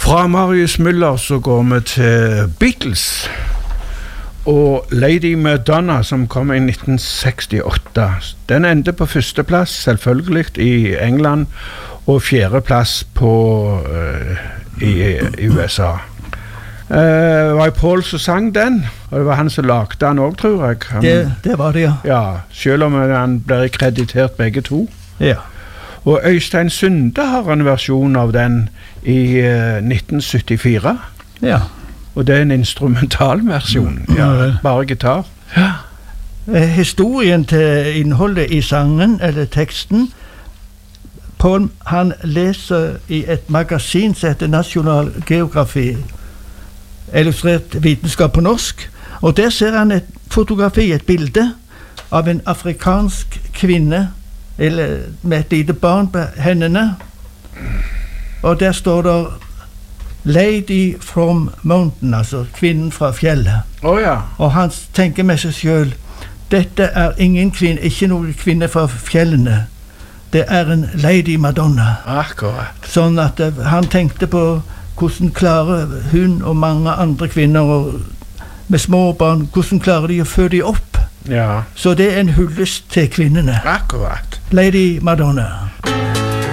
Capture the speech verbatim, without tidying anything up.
Fra Marius Müller så går vi til Beatles og Lady Madonna som kom i nitten sekstiåtte. Den endte på første plass selvfølgelig i England og fjerde plass på, uh, i, i U S A. Uh, det var Paul som sang den, og det var han som lagde den også, tror jeg. Han, det, det var det, ja. Ja, selv om han ble kreditert begge to. Ja. Og Øystein Sunde har en versjon av den i uh, nitten syttifire. Ja. Og det er en instrumental versjon, ja, bare gitar. Ja. Eh, historien til innholdet i sangen, eller teksten, Paul, han leser i et magasin som heter National Geography, illustrert vitenskap på norsk, og der ser han et fotografi, et bilde av en afrikansk kvinne, eller med et lite barn på hendene, og der står det Lady from Mountain, altså kvinnen fra fjellet. Oh, ja. Og han tenker med seg selv, dette er ingen kvinne, ikke noen kvinne fra fjellene. Det er en Lady Madonna. Akkurat. Sånn at uh, han tenkte på hvordan klarer hun og mange andre kvinner og, med små barn, hvordan klarer de å føde de opp? Ja. Så det er en hyllest til kvinnene. Akkurat. Lady Madonna.